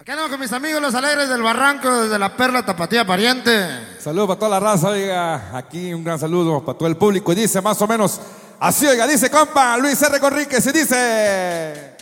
Aquí andamos con mis amigos los alegres del Barranco, desde la Perla Tapatía Pariente. Saludos para toda la raza, oiga, aquí un gran saludo para todo el público. Y dice más o menos así, oiga, dice compa Luis R. Conríquez y dice...